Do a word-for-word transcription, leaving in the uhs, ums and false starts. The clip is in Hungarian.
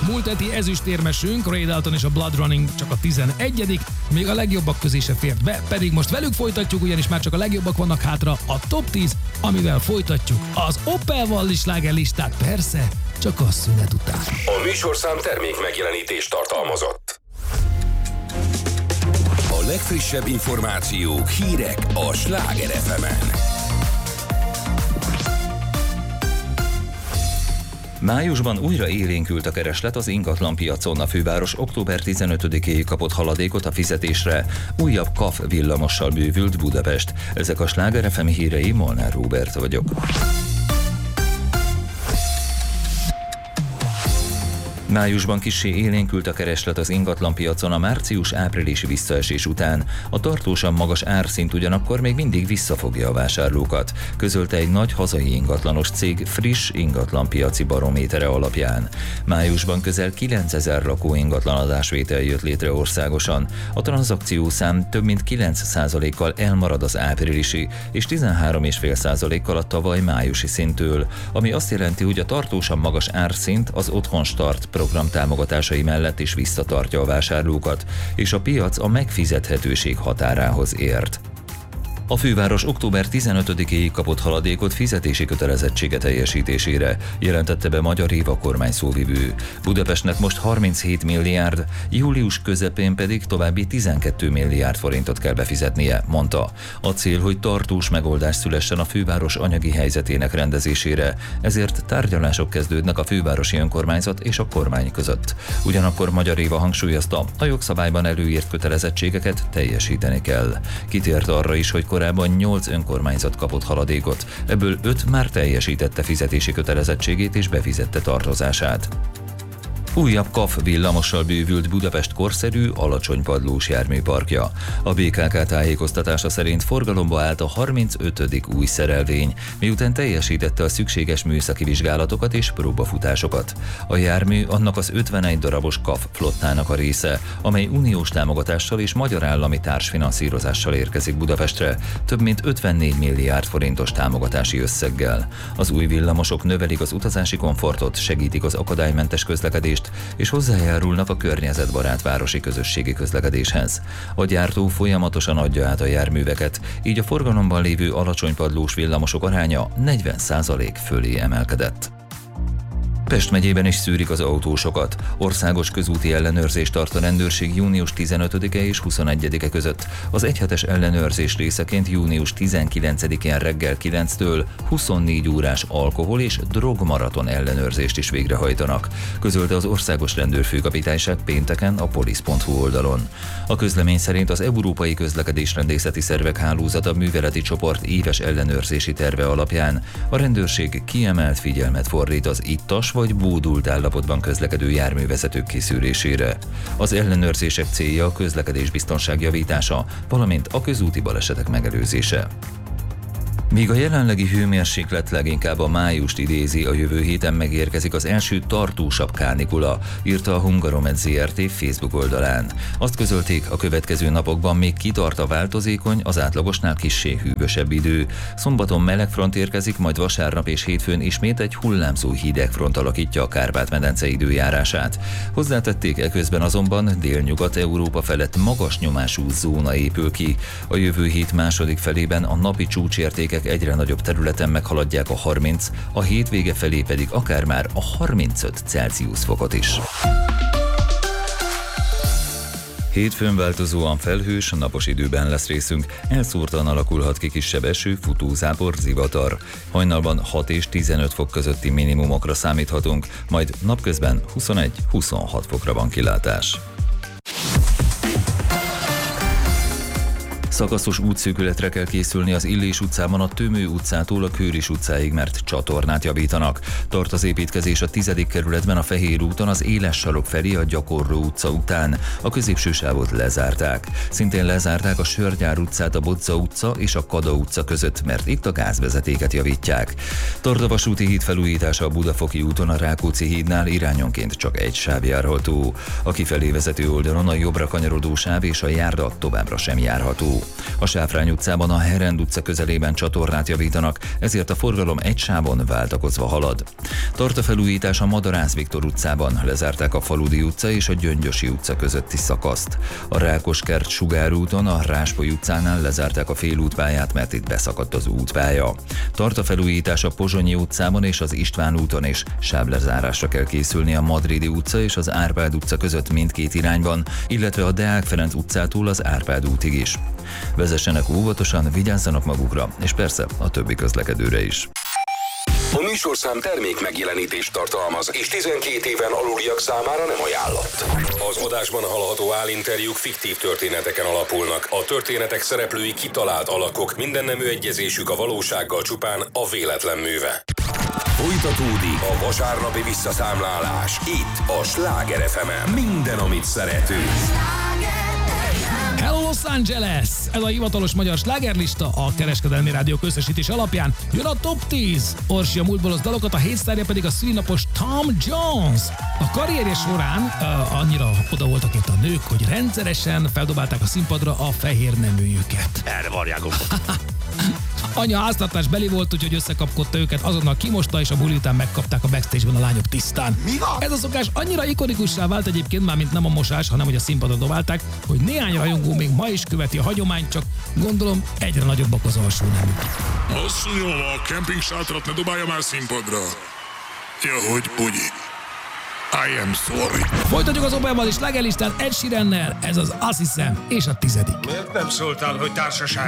Múlt heti ezüstérmesünk, Ray Dalton és a Blood Running csak a tizenegyedik, még a legjobbak közé se fért be, pedig most velük folytatjuk, ugyanis már csak a legjobbak vannak hátra, a top tíz, amivel folytatjuk az Opel Wallis sláger listát, persze, csak a szünet után. A műsorszám termék megjelenítést tartalmazott. A legfrissebb információk, hírek a Sláger ef emen. Májusban újra élénkült a kereslet az ingatlanpiacon. A főváros október tizenötödikéig kapott haladékot a fizetésre. Újabb ká á ef villamossal bővült Budapest. Ezek a Sláger ef em hírei, Molnár Róbert vagyok. Májusban kissé élénkült a kereslet az ingatlanpiacon a március-áprilisi visszaesés után. A tartósan magas árszint ugyanakkor még mindig visszafogja a vásárlókat, közölte egy nagy hazai ingatlanos cég friss ingatlanpiaci barométere alapján. Májusban közel kilencezer lakó ingatlanadásvétel jött létre országosan. A tranzakciószám több mint kilenc százalékkal elmarad az áprilisi és tizenhárom egész öt százalékkal a tavaly májusi szinttől, ami azt jelenti, hogy a tartósan magas árszint az Otthonstart program támogatásai mellett is visszatartja a vásárlókat, és a piac a megfizethetőség határához ért. A főváros október tizenötödikéig kapott haladékot fizetési kötelezettsége teljesítésére, jelentette be Magyar Éva kormány szóvivő. Budapestnek most harminchét milliárd, július közepén pedig további tizenkét milliárd forintot kell befizetnie, mondta. A cél, hogy tartós megoldás szülessen a főváros anyagi helyzetének rendezésére, ezért tárgyalások kezdődnek a fővárosi önkormányzat és a kormány között. Ugyanakkor Magyar Éva hangsúlyozta, a jogszabályban előírt kötelezettségeket teljesíteni kell. Kitért arra is, hogy korábban nyolc önkormányzat kapott haladékot, ebből öt már teljesítette fizetési kötelezettségét és befizette tartozását. Újabb ká á ef villamossal bővült Budapest korszerű, alacsony padlós járműparkja. A bé ká ká tájékoztatása szerint forgalomba állt a harmincötödik új szerelvény, miután teljesítette a szükséges műszaki vizsgálatokat és próbafutásokat. A jármű annak az ötvenegy darabos ká á ef flottának a része, amely uniós támogatással és magyar állami társfinanszírozással érkezik Budapestre, több mint ötvennégy milliárd forintos támogatási összeggel. Az új villamosok növelik az utazási komfortot, segítik az akadálymentes közlekedést, és hozzájárulnak a környezetbarát városi közösségi közlekedéshez. A gyártó folyamatosan adja át a járműveket, így a forgalomban lévő alacsony padlós villamosok aránya negyven százalék fölé emelkedett. Pest megyében is szűrik az autósokat. Országos közúti ellenőrzést tart a rendőrség június tizenötödike és huszonegyedike között. Az egyhetes ellenőrzés részeként június tizenkilencedikén reggel kilenctől huszonnégy órás alkohol és drogmaraton ellenőrzést is végrehajtanak, közölte az Országos Rendőrfőkapitányság pénteken a polisz pont hu oldalon. A közlemény szerint az Európai Közlekedésrendészeti Szervek Hálózata műveleti csoport éves ellenőrzési terve alapján a rendőrség kiemelt figyelmet fordít az ittas vagy bódult állapotban közlekedő járművezetők kiszűrésére. Az ellenőrzések célja a közlekedésbiztonság javítása, valamint a közúti balesetek megelőzése. Míg a jelenlegi hőmérséklet leginkább a májust idézi, a jövő héten megérkezik az első tartósabb kánikula, írta a Hungaromed zé er té Facebook oldalán. Azt közölték, a következő napokban még kitart a változékony, az átlagosnál kissé hűvösebb idő. Szombaton meleg front érkezik, majd vasárnap és hétfőn ismét egy hullámzó hideg front alakítja a Kárpát-medence időjárását. Hozzátették, eközben azonban Délnyugat-Európa felett magas nyomású zóna épül ki. A jövő hét második felében a napi csúcsértékek egyre nagyobb területen meghaladják a harminc, a hétvége felé pedig akár már a harmincöt Celsius fokot is. Hétfőn változóan felhős, napos időben lesz részünk, elszórtan alakulhat ki kisebb eső, futózápor, zivatar. Hajnalban hat és tizenöt fok közötti minimumokra számíthatunk, majd napközben huszonegy-huszonhat fokra van kilátás. Szakaszos útszűkületre kell készülni az Illés utcában a Tömő utcától a Kőris utcáig, mert csatornát javítanak. Tart az építkezés a tizedik kerületben a Fehér úton az Éles sarok felé a Gyakorló utca után. A középső sávot lezárták. Szintén lezárták a Sörgyár utcát a Bodza utca és a Kada utca között, mert itt a gázvezetéket javítják. Tart a vasúti híd felújítása a Budafoki úton a Rákóczi hídnál, irányonként csak egy sáv járható. A kifelé vezető oldalon a jobbra kanyarodó sáv és a járda továbbra sem járható. A Sáfrány utcában a Herend utca közelében csatornát javítanak, ezért a forgalom egy sávon váltakozva halad. Tart a felújítás a Madarász Viktor utcában, lezárták a Faludi utca és a Gyöngyösi utca közötti szakaszt. A Rákoskert Sugárúton, a Ráspoly utcánál lezárták a félútpályát, mert itt beszakadt az útpálya. Tart a felújítás a Pozsonyi utcában és az István úton is, sávlezárásra kell készülni a Madridi utca és az Árpád utca között mindkét irányban, illetve a Deák Ferenc utcától az Árpád útig is. Vezessenek óvatosan, vigyázzanak magukra, és persze a többi közlekedőre is. A műsorszám termék megjelenítést tartalmaz, és tizenkét éven aluliak számára nem ajánlott. Az adásban hallható állinterjúk fiktív történeteken alapulnak. A történetek szereplői kitalált alakok, mindennemű egyezésük a valósággal csupán a véletlen műve. Folytatódik a vasárnapi visszaszámlálás. Itt a Sláger ef emen. Minden, amit szeretünk. Hello Los Angeles! Ez a hivatalos magyar slágerlista a Kereskedelmi Rádió összesítés alapján. Jön a top tíz! Orsi a múltbolos dalokat, a hétsztárja pedig a szülinapos Tom Jones. A karrierje során uh, annyira oda voltak itt a nők, hogy rendszeresen feldobálták a színpadra a fehér neműjüket. Erre varják gombot. Anya háztartás beli volt, úgyhogy összekapkodta őket, azonnal kimosta, és a buli után megkapták a backstage-ben a lányok tisztán. Mi van? Ez a szokás annyira ikonikussá vált egyébként, már mint nem a mosás, hanem hogy a színpadon dobálták, hogy néhány rajongó még ma is követi a hagyományt, csak gondolom egyre nagyobbak az alsó neműk. Asszonyom, a kemping sátrat ne dobálja már színpadra. Ja, hogy bugyi. I am sorry. Folytatjuk az Opelban és slágerlistán Ed Sheerannel, ez az Azt hiszem, és a tizedik. Miért nem szóltál, hogy társaság?